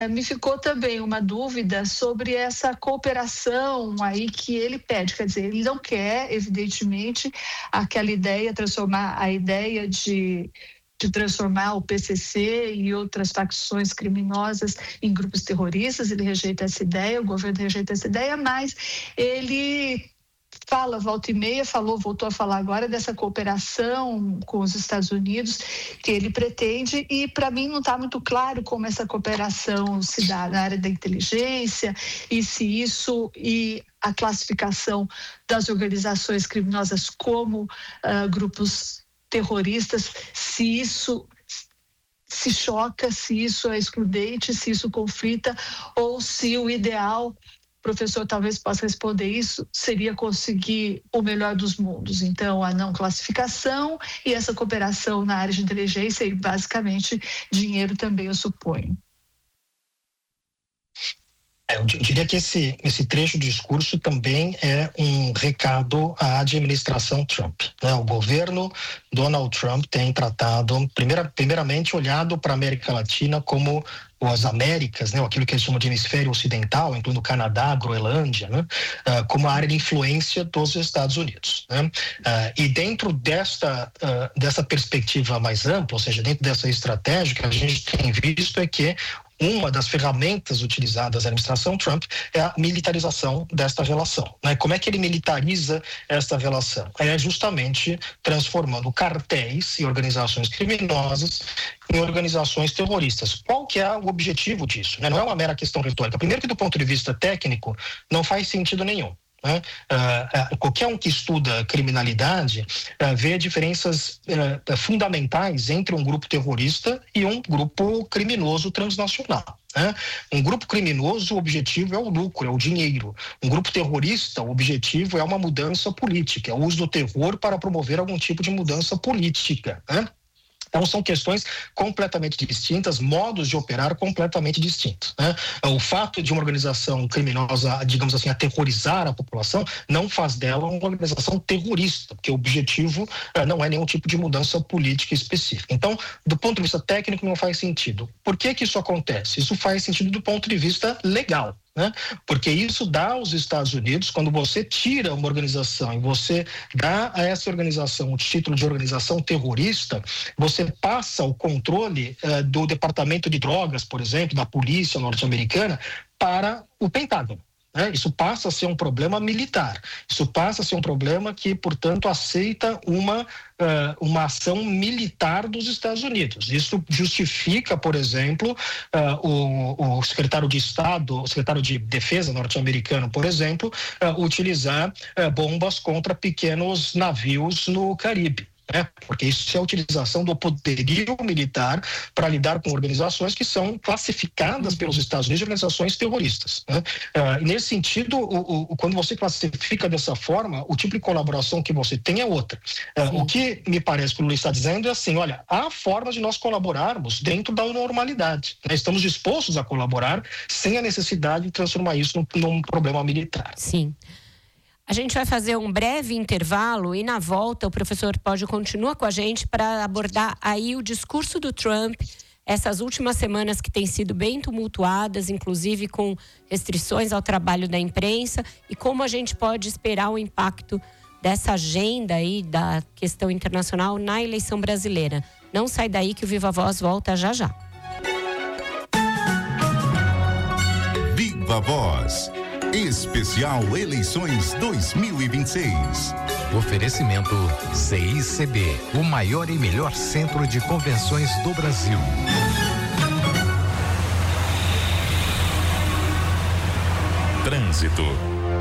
Me ficou também uma dúvida sobre essa cooperação aí que ele pede. Quer dizer, ele não quer, evidentemente, aquela ideia, transformar a ideia de transformar o PCC e outras facções criminosas em grupos terroristas. Ele rejeita essa ideia, o governo rejeita essa ideia, mas ele fala, volta e meia, voltou a falar agora dessa cooperação com os Estados Unidos que ele pretende, e para mim não está muito claro como essa cooperação se dá na área da inteligência e se isso e a classificação das organizações criminosas como grupos terroristas, se isso se choca, se isso é excludente, se isso conflita, ou se o ideal, o professor talvez possa responder isso, seria conseguir o melhor dos mundos. Então, a não classificação e essa cooperação na área de inteligência e, basicamente, dinheiro também, eu suponho. Eu diria que esse trecho do discurso também é um recado à administração Trump, né? O governo Donald Trump tem tratado, primeiramente, olhado para a América Latina como as Américas, né, aquilo que eles chamam de hemisfério ocidental, incluindo o Canadá, a Groenlândia, né, como a área de influência dos Estados Unidos, né? E dentro dessa perspectiva mais ampla, ou seja, dentro dessa estratégia, que a gente tem visto é que uma das ferramentas utilizadas na administração Trump é a militarização desta relação, né? Como é que ele militariza esta relação? É justamente transformando cartéis e organizações criminosas em organizações terroristas. Qual que é o objetivo disso, né? Não é uma mera questão retórica. Primeiro que do ponto de vista técnico não faz sentido nenhum, né? Qualquer um que estuda criminalidade vê diferenças fundamentais entre um grupo terrorista e um grupo criminoso transnacional, né? Um grupo criminoso, o objetivo é o lucro, é o dinheiro. Um grupo terrorista, o objetivo é uma mudança política, é o uso do terror para promover algum tipo de mudança política, né? Então, são questões completamente distintas, modos de operar completamente distintos, né? O fato de uma organização criminosa, digamos assim, aterrorizar a população, não faz dela uma organização terrorista, porque o objetivo não é nenhum tipo de mudança política específica. Então, do ponto de vista técnico, não faz sentido. Por que isso acontece? Isso faz sentido do ponto de vista legal, né? Porque isso dá aos Estados Unidos, quando você tira uma organização e você dá a essa organização o título de organização terrorista, você passa o controle do Departamento de Drogas, por exemplo, da polícia norte-americana, para o Pentágono. Isso passa a ser um problema militar, isso passa a ser um problema que, portanto, aceita uma ação militar dos Estados Unidos. Isso justifica, por exemplo, o secretário de Estado, o secretário de Defesa norte-americano, por exemplo, utilizar bombas contra pequenos navios no Caribe. Porque isso é a utilização do poderio militar para lidar com organizações que são classificadas pelos Estados Unidos de organizações terroristas, né? E nesse sentido, quando você classifica dessa forma, o tipo de colaboração que você tem é outra. O que me parece que o Luiz está dizendo é assim, olha, há formas de nós colaborarmos dentro da normalidade, né? Estamos dispostos a colaborar sem a necessidade de transformar isso num problema militar. Sim. A gente vai fazer um breve intervalo e na volta o professor Poggi continua com a gente para abordar aí o discurso do Trump, essas últimas semanas que têm sido bem tumultuadas, inclusive com restrições ao trabalho da imprensa, e como a gente pode esperar o impacto dessa agenda aí da questão internacional na eleição brasileira. Não sai daí que o Viva Voz volta já já. Viva Voz. Especial Eleições 2026. Oferecimento CICB, o maior e melhor centro de convenções do Brasil. Trânsito.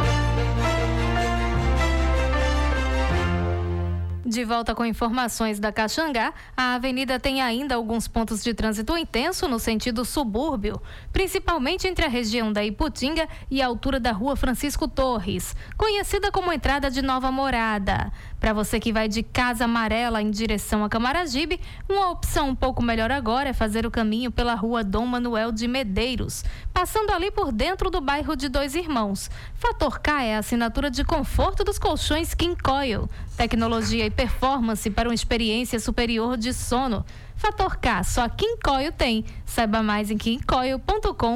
De volta com informações da Caxangá, a avenida tem ainda alguns pontos de trânsito intenso no sentido subúrbio, principalmente entre a região da Iputinga e a altura da Rua Francisco Torres, conhecida como entrada de Nova Morada. Para você que vai de Casa Amarela em direção a Camaragibe, uma opção um pouco melhor agora é fazer o caminho pela Rua Dom Manuel de Medeiros, passando ali por dentro do bairro de Dois Irmãos. Fator K é a assinatura de conforto dos colchões King Coil, tecnologia e performance para uma experiência superior de sono. Fator K, só King Coil tem. Saiba mais em kingcoil.com.br.